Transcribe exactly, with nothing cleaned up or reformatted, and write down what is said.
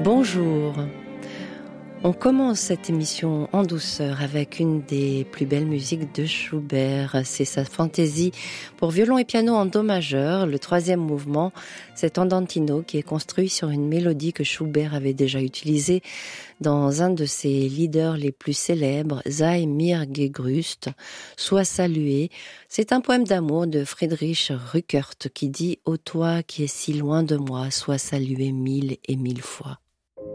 Bonjour. On commence cette émission en douceur avec une des plus belles musiques de Schubert. C'est sa fantaisie pour violon et piano en do majeur. Le troisième mouvement, c'est Andantino qui est construit sur une mélodie que Schubert avait déjà utilisée dans un de ses leaders les plus célèbres, Sei mir gegrüßt, Sois salué. C'est un poème d'amour de Friedrich Rückert qui dit « Ô toi qui es si loin de moi, sois salué mille et mille fois ».